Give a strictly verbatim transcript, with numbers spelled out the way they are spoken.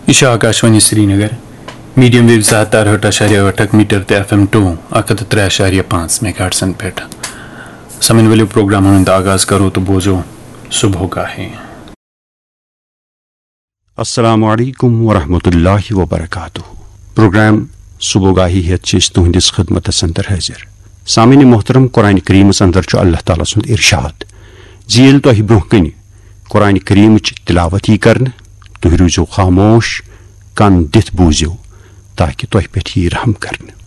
यह Akashvani Srinagar medium wave सात आठ आशार्य अठक मीटर ते एफ एम टू अकत त्रे आशार्य पांच मेगाहर्ट्ज़न पे समन वाले प्रोग्राम हमें आगाज करो तो बोझो सुबह का है। अस्सलामु अलैकुम वरहमतुल्लाहि वबरकातुहू। प्रोग्राम सुबोगाही हेत तुहंदिस खिदमत अंदर हाजिर। सामिन मोहतरम कुरान करीम अंदर अल्लाह ताला सुंद इरशाद जेल तुह ब्रोह कन कुरान करीम तिलावत यी कर तुह रूजो खामोश कन दिथ बूझो ताकि तुह पे रहम कर।